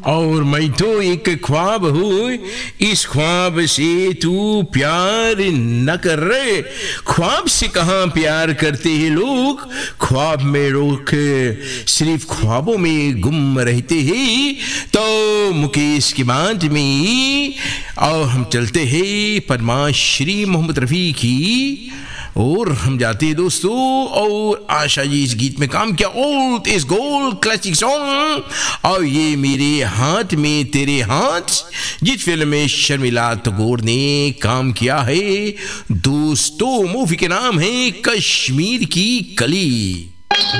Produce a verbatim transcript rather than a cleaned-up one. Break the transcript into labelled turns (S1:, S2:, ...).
S1: और मैं तो एक ख्वाब हूँ, इस ख्वाब से तू प्यार न कर रहे। ख्वाब से कहाँ प्यार करते हैं लोग, ख्वाब में लोग सिर्फ ख्वाबों में गुम रहते हैं। तो मुकेश की बात में और हम चलते हैं पद्माश्री मोहम्मद रफ़ी की और हम जाते हैं दोस्तों। और आशा जी इस गीत में काम किया, old is gold classic song. और ये मेरे हाथ में तेरे हाथ, जिस फिल्म में शर्मिला टैगोर ने काम किया है दोस्तों। मूवी के नाम है कश्मीर की कली।